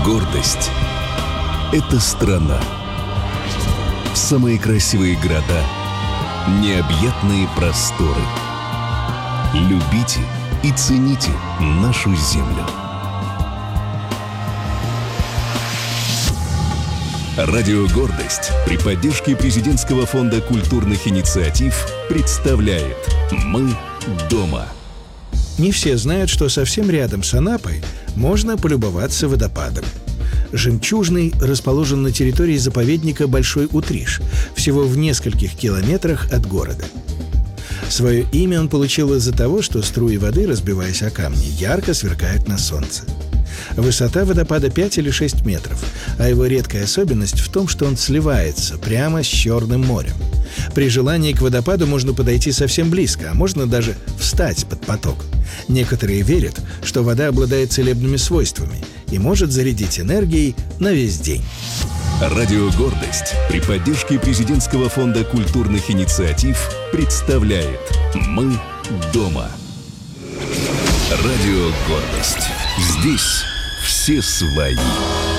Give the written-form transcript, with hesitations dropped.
Гордость – это страна. Самые красивые города, необъятные просторы. Любите и цените нашу землю. Радио «Гордость» при поддержке Президентского фонда культурных инициатив представляет «Мы дома». Не все знают, что совсем рядом с Анапой можно полюбоваться водопадом. Жемчужный расположен на территории заповедника Большой Утриш, всего в нескольких километрах от города. Свое имя он получил из-за того, что струи воды, разбиваясь о камни, ярко сверкают на солнце. Высота водопада 5 или 6 метров, а его редкая особенность в том, что он сливается прямо с Черным морем. При желании к водопаду можно подойти совсем близко, а можно даже встать под поток. Некоторые верят, что вода обладает целебными свойствами и может зарядить энергией на весь день. Радио «Гордость» при поддержке Президентского фонда культурных инициатив представляет «Мы дома». Радио «Гордость». Здесь все свои.